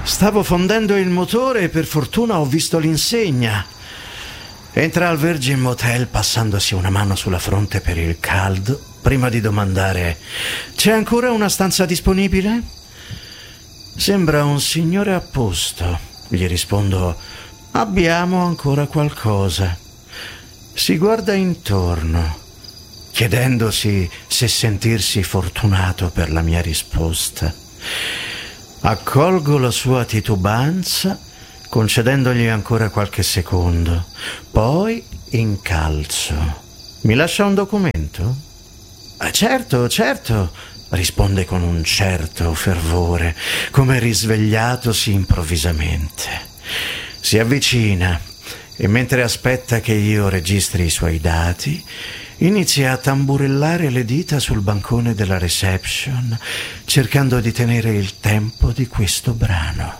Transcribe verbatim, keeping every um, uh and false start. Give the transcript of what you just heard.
Stavo fondendo il motore e per fortuna ho visto l'insegna. Entra al Virgin Motel passandosi una mano sulla fronte per il caldo, prima di domandare: c'è ancora una stanza disponibile? Sembra un signore a posto. Gli rispondo: abbiamo ancora qualcosa. Si guarda intorno, chiedendosi se sentirsi fortunato per la mia risposta. Accolgo la sua titubanza, concedendogli ancora qualche secondo. Poi incalzo. Mi lascia un documento? Ah, certo, certo, risponde con un certo fervore, come risvegliatosi improvvisamente. Si avvicina e mentre aspetta che io registri i suoi dati, inizia a tamburellare le dita sul bancone della reception, cercando di tenere il tempo di questo brano.